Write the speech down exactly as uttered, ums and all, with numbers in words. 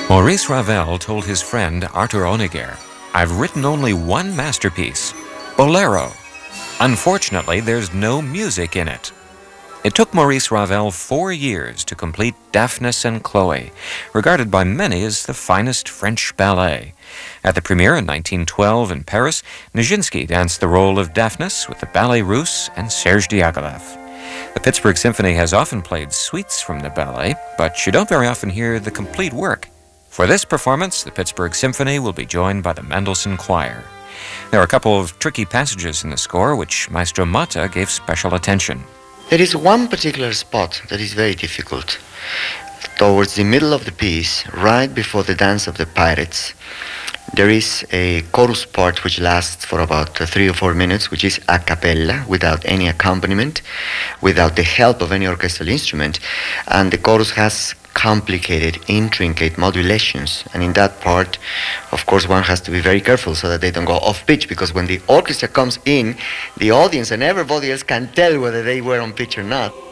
Maurice Ravel told his friend Arthur Honegger, "I've written only one masterpiece, Bolero. Unfortunately, there's no music in it." It took Maurice Ravel four years to complete Daphnis and Chloe, regarded by many as the finest French ballet. At the premiere in nineteen twelve in Paris, Nijinsky danced the role of Daphnis with the Ballet Russe and Serge Diaghilev. The Pittsburgh Symphony has often played suites from the ballet, but you don't very often hear the complete work. For this performance, the Pittsburgh Symphony will be joined by the Mendelssohn Choir. There are a couple of tricky passages in the score which Maestro Motta gave special attention. There is one particular spot that is very difficult. Towards the middle of the piece, right before the dance of the pirates, there is a chorus part which lasts for about uh, three or four minutes, which is a cappella, without any accompaniment, without the help of any orchestral instrument, and the chorus has complicated, intricate modulations, and in that part, of course, one has to be very careful so that they don't go off pitch, because when the orchestra comes in, the audience and everybody else can tell whether they were on pitch or not.